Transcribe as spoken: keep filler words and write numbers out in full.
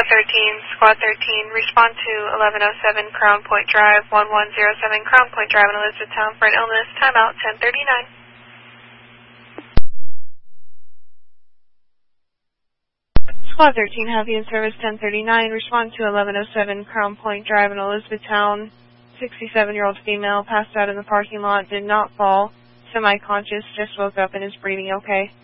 Squad thirteen, Squad thirteen, respond to eleven oh seven Crown Point Drive, one one zero seven Crown Point Drive in Elizabethtown for an illness, timeout ten thirty-nine. Squad thirteen, Heavy in service ten thirty-nine, respond to eleven oh seven Crown Point Drive in Elizabethtown, sixty-seven-year-old female, passed out in the parking lot, did not fall, semi-conscious, just woke up and is breathing okay.